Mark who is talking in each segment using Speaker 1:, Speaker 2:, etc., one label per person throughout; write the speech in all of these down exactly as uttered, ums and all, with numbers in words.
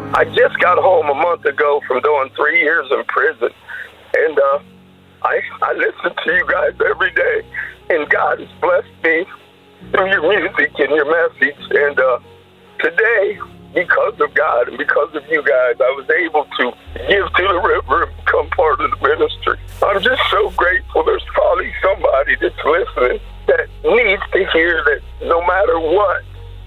Speaker 1: I just got home a month ago from doing three years in prison, and uh, I I listen to you guys every day, and God has blessed me through your music and your message. And uh, today, because of God and because of you guys, I was able to give to the river and become part of the ministry. I'm just so grateful. There's probably somebody that's listening that needs to hear that no matter what,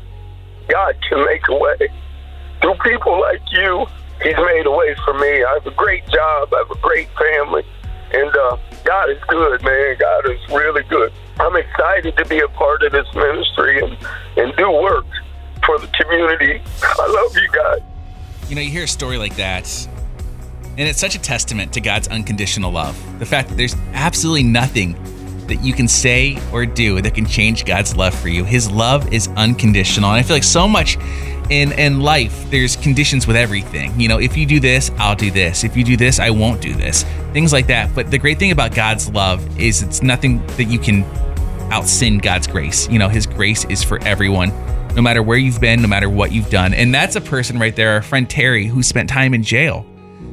Speaker 1: God can make a way. Through people like you, He's made a way for me. I have a great job. I have a great family. And uh, God is good, man. God is really good. I'm excited to be a part of this ministry and, and do work for the community. I love you guys.
Speaker 2: You know, you hear a story like that, and it's such a testament to God's unconditional love. The fact that there's absolutely nothing that you can say or do that can change God's love for you. His love is unconditional. And I feel like so much in, in life, there's conditions with everything. You know, if you do this, I'll do this. If you do this, I won't do this. Things like that. But the great thing about God's love is it's nothing that you can out-sin God's grace. You know, His grace is for everyone, no matter where you've been, no matter what you've done. And that's a person right there, our friend Terry, who spent time in jail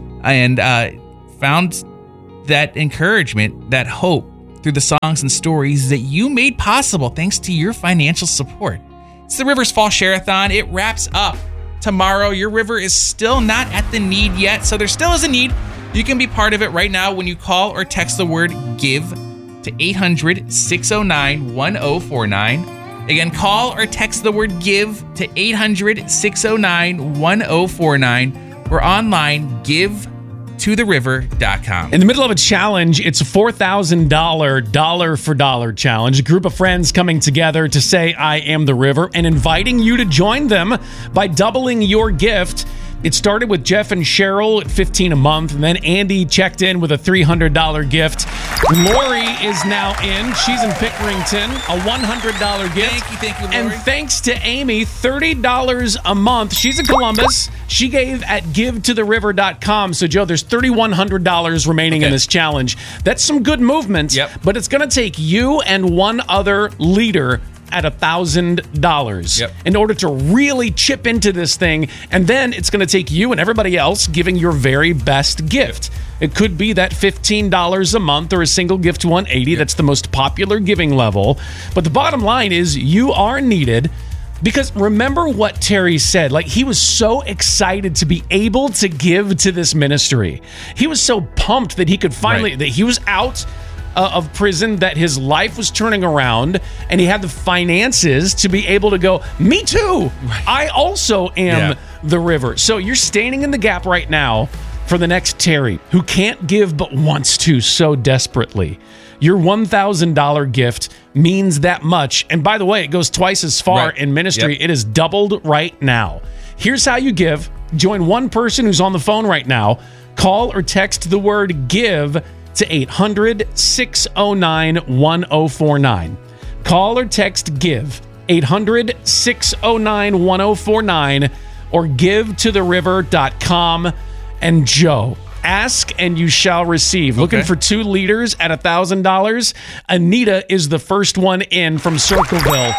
Speaker 2: and uh, found that encouragement, that hope through the songs and stories that you made possible thanks to your financial support. It's the Rivers Fall Share-a-thon. It wraps up tomorrow. Your river is still not at the need yet, so there still is a need. You can be part of it right now when you call or text the word GIVE to eight hundred, six oh nine, one oh four nine. Again, call or text the word GIVE to eight hundred, six oh nine, one oh four nine or online, give to the river dot com.
Speaker 3: In the middle of a challenge, it's a four thousand dollars dollar for dollar challenge. A group of friends coming together to say, I am the river, and inviting you to join them by doubling your gift. It started with Jeff and Cheryl at fifteen dollars a month, and then Andy checked in with a three hundred dollars gift. Lori is now in. She's in Pickerington, a one hundred dollars gift.
Speaker 2: Thank you, thank you, Lori.
Speaker 3: And thanks to Amy, thirty dollars a month. She's in Columbus. She gave at give to the river dot com. So, Joe, there's three thousand one hundred dollars remaining okay. in this challenge. That's some good movement,
Speaker 2: yep.
Speaker 3: but it's going to take you and one other leader at one thousand dollars
Speaker 2: yep.
Speaker 3: in order to really chip into this thing. And then it's going to take you and everybody else giving your very best gift. It could be that fifteen dollars a month or a single gift one hundred eighty dollars. Yep. That's the most popular giving level. But the bottom line is you are needed. Because remember what Terry said. Like, he was so excited to be able to give to this ministry. He was so pumped that he could finally, right. that he was out uh, of prison, that his life was turning around, and he had the finances to be able to go, me too. Right. I also am yeah. the river. So you're standing in the gap right now for the next Terry, who can't give but wants to so desperately. Your one thousand dollars gift means that much. And by the way, it goes twice as far right. in ministry. Yep. It is doubled right now. Here's how you give. Join one person who's on the phone right now. Call or text the word GIVE to eight hundred, six oh nine, one oh four nine. Call or text GIVE, eight hundred, six oh nine, one oh four nine, or give to the river dot com. And Joe, ask and you shall receive. Okay. Looking for two leaders at one thousand dollars. Anita is the first one in from Circleville.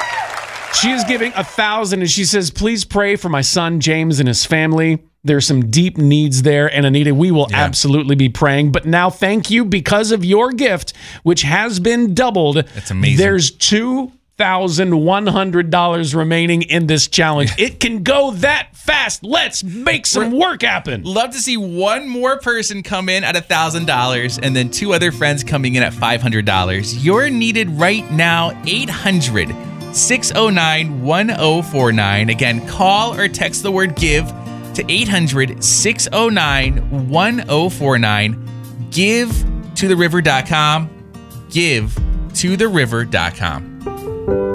Speaker 3: She is giving one thousand dollars, and she says, please pray for my son, James, and his family. There's some deep needs there, and Anita, we will yeah. absolutely be praying. But now, thank you because of your gift, which has been doubled.
Speaker 2: That's amazing.
Speaker 3: There's two thousand one hundred dollars remaining in this challenge. It can go that fast. Let's make some work happen.
Speaker 2: Love to see one more person come in at one thousand dollars and then two other friends coming in at five hundred dollars. You're needed right now, eight hundred, six oh nine, one oh four nine. Again, call or text the word GIVE to eight hundred, six oh nine, one oh four nine. give to the river dot com. give to the river dot com.